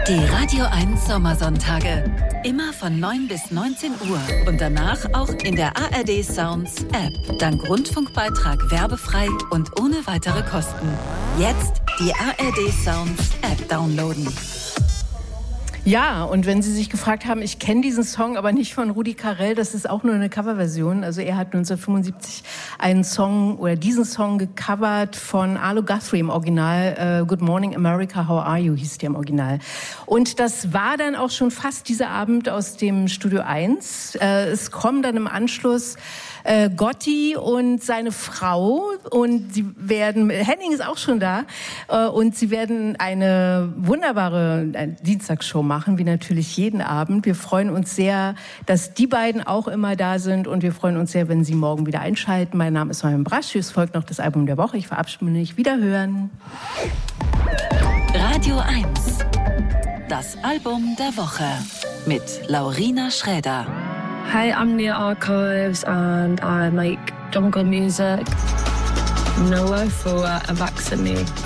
Die Radio 1 Sommersonntage. Immer von 9 bis 19 Uhr. Und danach auch in der ARD Sounds App. Dank Rundfunkbeitrag werbefrei und ohne weitere Kosten. Jetzt die ARD Sounds App downloaden. Ja, und wenn Sie sich gefragt haben, ich kenne diesen Song, aber nicht von Rudi Carrell, das ist auch nur eine Coverversion. Also er hat 1975 einen Song oder diesen Song gecovert von Arlo Guthrie im Original. Good Morning America, How Are You hieß der im Original. Und das war dann auch schon fast dieser Abend aus dem Studio 1. Es kommen dann im Anschluss Gotti und seine Frau und sie werden, Henning ist auch schon da, und sie werden eine wunderbare Dienstagsshow machen, wie natürlich jeden Abend. Wir freuen uns sehr, dass die beiden auch immer da sind und wir freuen uns sehr, wenn Sie morgen wieder einschalten. Mein Name ist Marion Brasch, es folgt noch das Album der Woche. Ich verabschiede mich, wiederhören. Radio 1, das Album der Woche mit Laurina Schräder. Hi, I'm Nia Archives and I make jungle music. No, for a vaccine.